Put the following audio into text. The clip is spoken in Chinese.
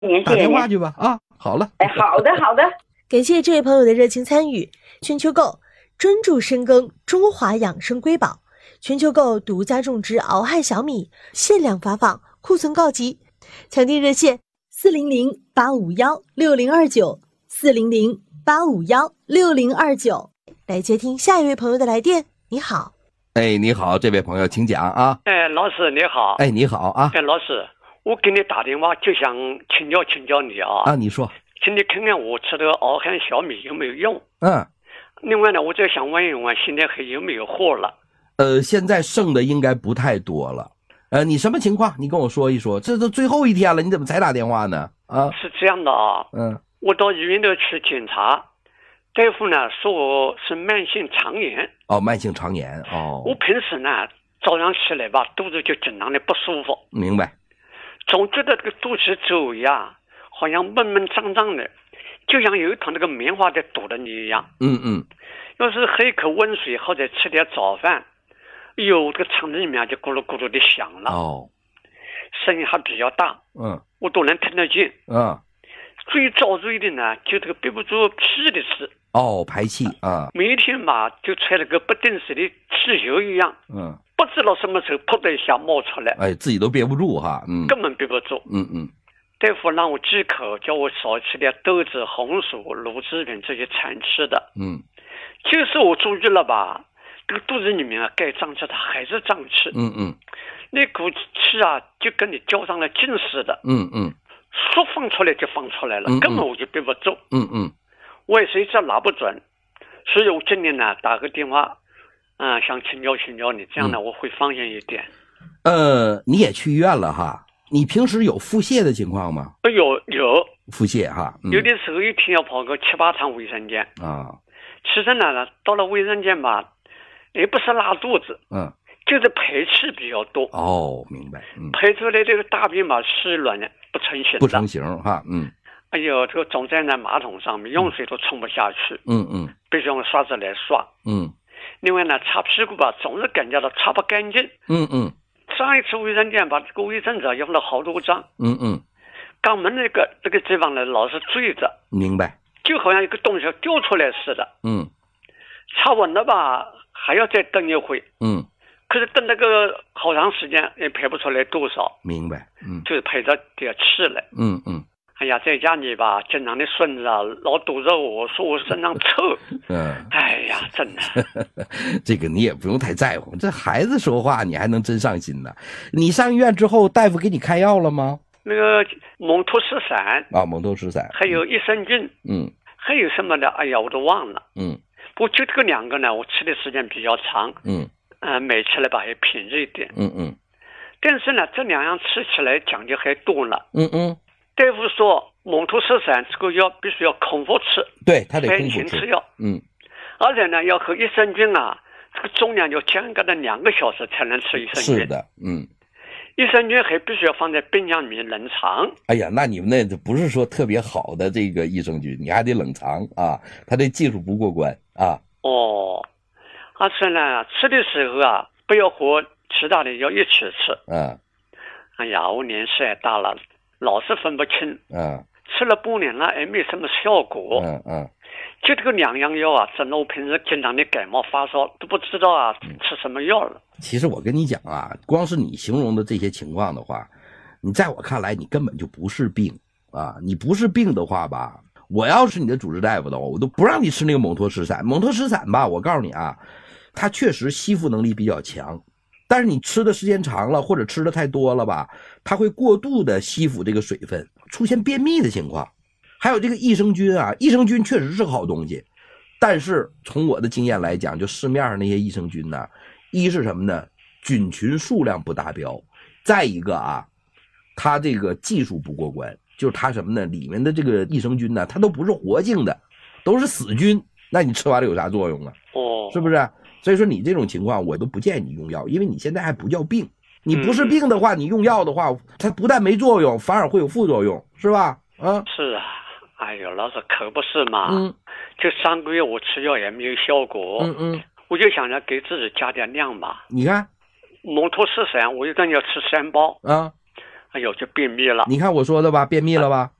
打电话去吧啊！好了， 哎，好的好的， 感谢这位朋友的热情参与。全球购专注深耕中华养生瑰宝，全球购独家种植敖汉小米，限量发放，库存告急，抢订热线400-851-6029，400-851-6029。来接听下一位朋友的来电。你好， 哎，你好，这位朋友，请讲啊。 哎，老师你好。 哎，你好啊。 哎，老师，我给你打电话就想请教你啊。 啊，你说。 请你看看我吃的敖汉小米有没有用？ 嗯。 另外呢，我就想问一问，现在还有没有货了？ 现在剩的应该不太多了。你什么情况？你跟我说一说。这都最后一天了，你怎么才打电话呢？啊， 是这样的啊。我到医院里去检查，大夫呢说我是慢性肠炎。 哦，慢性肠炎哦。 我平时呢早上起来吧，肚子就经常的不舒服。 明白。 总觉得这个肚子周围啊，好像闷闷胀胀的，就像有一团那个棉花在堵着你一样。要是喝一口温水或者吃点早饭，这个肠子里面就咕噜咕噜的响了。 哦， 声音还比较大。我都能听得见。最遭罪的呢，就这个憋不住气的事。 哦，排气啊。 每天吧，就揣了个不定时的气球一样。不知道什么时候噗的一下冒出来。 哎，自己都憋不住哈。 根本憋不住。大夫让我忌口，叫我少吃点豆子、红薯、乳制品这些常吃的。就是我注意了吧，这个肚子里面啊，该胀气它还是胀气。那股气啊，就跟你浇上了劲似的。说放出来就放出来了，根本我就憋不住。我也是一直拿不准，所以我今天呢打个电话，想请教你，这样呢我会放心一点。 你也去医院了哈？你平时有腹泻的情况吗？ 有腹泻哈。 有的时候一天要跑个7、8趟卫生间啊。 其实呢，到了卫生间吧，也不是拉肚子，就是排气比较多。 哦，明白。 排出来这个大便嘛，湿软的不成形。 不成形哈。 哎呦，这个总站在马桶上面，用水都冲不下去。必须用刷子来刷。另外呢，擦屁股吧，总是感觉到擦不干净。上一次卫生间把这个卫生纸用了好多张。肛门这个地方呢，老是坠着。 明白。 就好像一个东西掉出来似的。擦稳了吧，还要再等一会。可是等那个好长时间也排不出来多少。 明白。 就是排着点气来。哎呀，在家里吧，经常的孙子啊，老堵着我说我身上臭。哎呀，真的。 这个你也不用太在乎，这孩子说话你还能真上心呢。你上医院之后，大夫给你开药了吗？ 那个蒙脱石散啊，蒙脱石散， 还有益生菌。还有什么的，哎呀，我都忘了。不过就这个2个呢，我吃的时间比较长。每吃来吧也便宜一点。但是呢，这2样吃起来讲究还多了。大夫说蒙脱石散这个药必须要空腹吃。 对，他得空腹吃药。而且呢，要和益生菌啊，这个重量要间隔的2个小时才能吃益生菌。 是的。 益生菌还必须要放在冰箱里面冷藏。 哎呀，那你们那不是说特别好的这个益生菌，你还得冷藏啊，他这技术不过关啊。 而且呢，吃的时候啊，不要和其他的药一起吃。哎呀，我年纪也大了，老是分不清。吃了半年了也没什么效果。就这个2样药啊，整得我平时经常的感冒发烧都不知道啊吃什么药了。 其实我跟你讲啊，光是你形容的这些情况的话，你在我看来你根本就不是病啊！你不是病的话吧，我要是你的主治大夫的话，我都不让你吃那个蒙脱石散。蒙脱石散吧，我告诉你啊，它确实吸附能力比较强，但是你吃的时间长了或者吃的太多了吧，它会过度的吸附这个水分，出现便秘的情况。还有这个益生菌啊，益生菌确实是个好东西，但是从我的经验来讲，就市面上那些益生菌呢，一是什么呢？菌群数量不达标，再一个啊，它这个技术不过关，就是它什么呢？里面的这个益生菌呢，它都不是活性的，都是死菌，那你吃完了有啥作用啊？是不是？所以说你这种情况我都不建议你用药，因为你现在还不叫病。你不是病的话，你用药的话，它不但没作用，反而会有副作用，是吧？ 是啊。哎呦，老师可不是嘛。就3个月我吃药也没有效果。我就想着给自己加点量吧。 你看蒙脱石散我一顿要吃3包。 哎呦，就便秘了。 你看我说的吧，便秘了吧？